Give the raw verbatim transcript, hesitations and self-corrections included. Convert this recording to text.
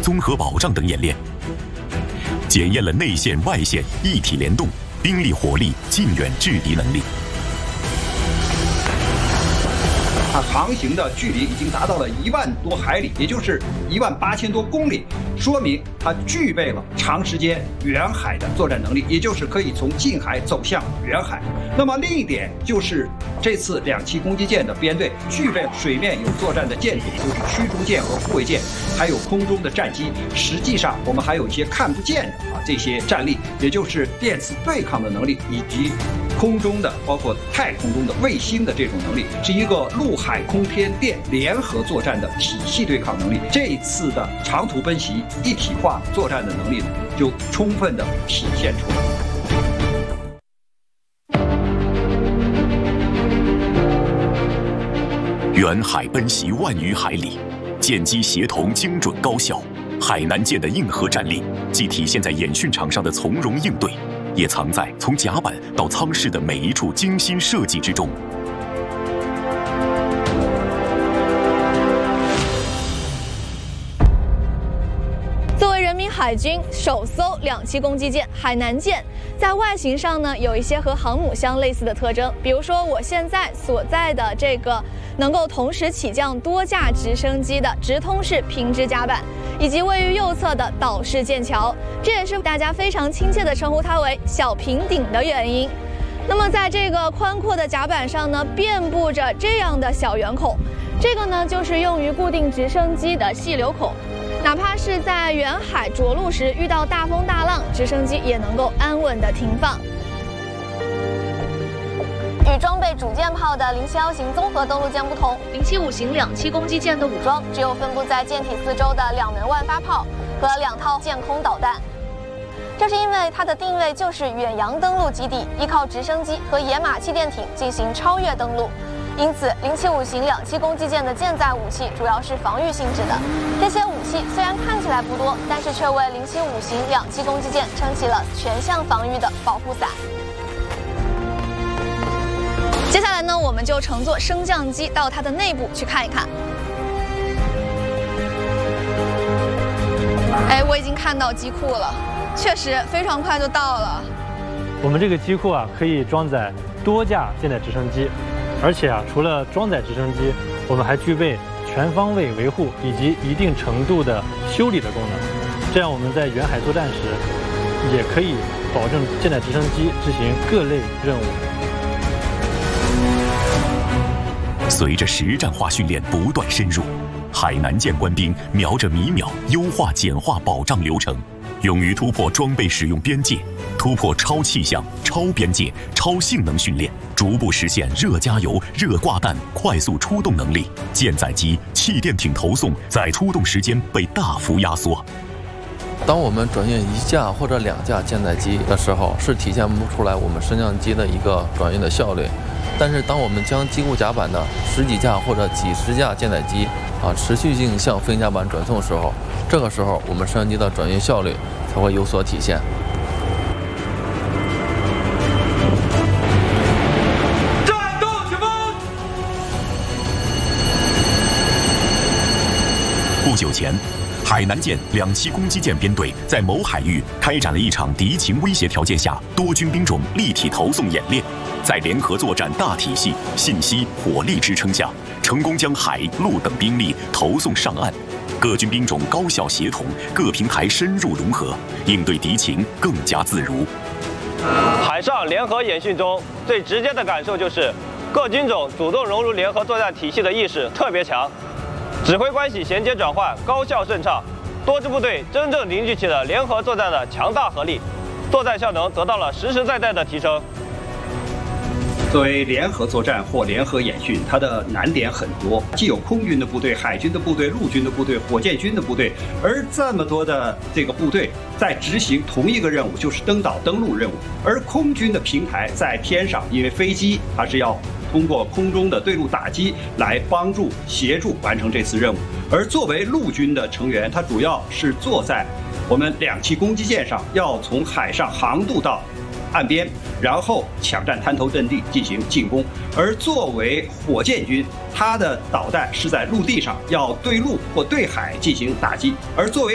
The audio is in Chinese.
综合保障等演练，检验了内线、外线一体联动、兵力火力近远制敌能力。 它航行的距离已经达到了一万多海里，也就是一万八千多公里，说明它具备了长时间远海的作战能力，也就是可以从近海走向远海。那么另一点就是，这次两栖攻击舰的编队具备水面有作战的舰种，就是驱逐舰和护卫舰，还有空中的战机。实际上，我们还有一些看不见的啊这些战力，也就是电磁对抗的能力，以及空中的包括太空中的卫星的这种能力，是一个陆海空天电联合作战的体系对抗能力。这一次的长途奔袭一体化作战的能力呢，就充分的体现出来。 远海奔袭万余海里，舰机协同精准高效。海南舰的硬核战力，既体现在演训场上的从容应对，也藏在从甲板到舱室的每一处精心设计之中。 作为人民海军首艘两栖攻击舰海南舰，在外形上呢有一些和航母相类似的特征，比如说我现在所在的这个能够同时起降多架直升机的直通式平直甲板，以及位于右侧的岛式舰桥，这也是大家非常亲切地称呼它为小平顶的原因。那么在这个宽阔的甲板上呢，遍布着这样的小圆孔，这个呢就是用于固定直升机的细流孔。哪怕是在远海着陆时遇到大风大浪，直升机也能够安稳地停放。与装备主舰炮的零七幺型综合登陆舰不同，零七五型两栖攻击舰的武装只有分布在舰体四周的两门万发炮和两套舰空导弹。这是因为它的定位就是远洋登陆基地，依靠直升机和野马气垫艇进行超越登陆。因此，零七五型两栖攻击舰的舰载武器主要是防御性质的。这些武器虽然看起来不多，但是却为零七五型两栖攻击舰撑起了全向防御的保护伞。接下来呢，我们就乘坐升降机到它的内部去看一看。哎，我已经看到机库了，确实非常快就到了。 我们这个机库啊，可以装载多架舰载直升机。而且啊，除了装载直升机，我们还具备全方位维护以及一定程度的修理的功能。这样我们在远海作战时，也可以保证舰载直升机执行各类任务。 随着实战化训练不断深入，海南舰官兵瞄着米秒优化简化保障流程，勇于突破装备使用边界，突破超气象、超边界、超性能训练，逐步实现热加油、热挂弹、快速出动能力。舰载机、气垫艇投送在出动时间被大幅压缩。 当我们转运一架或者两架舰载机的时候，是体现不出来我们升降机的一个转运的效率。但是当我们将机库甲板的十几架或者几十架舰载机啊持续性向飞行甲板转送的时候，这个时候我们升降机的转运效率才会有所体现。 战斗前方！ 不久前，海南舰两栖攻击舰编队在某海域开展了一场敌情威胁条件下多军兵种立体投送演练。在联合作战大体系、信息、火力支撑下，成功将海陆等兵力投送上岸，各军兵种高效协同，各平台深入融合，应对敌情更加自如。 海上联合演训中，最直接的感受就是各军种主动融入联合作战体系的意识特别强，指挥关系衔接转换高效顺畅，多支部队真正凝聚起了联合作战的强大合力，作战效能得到了实实在在的提升。 作为联合作战或联合演训，它的难点很多，既有空军的部队、海军的部队、陆军的部队、火箭军的部队，而这么多的这个部队在执行同一个任务，就是登岛登陆任务。而空军的平台在天上，因为飞机它是要通过空中的对陆打击来帮助协助完成这次任务。而作为陆军的成员，它主要是坐在我们两栖攻击舰上，要从海上航渡到岸边，然后抢占滩头阵地进行进攻。而作为火箭军，它的导弹是在陆地上要对陆或对海进行打击。而作为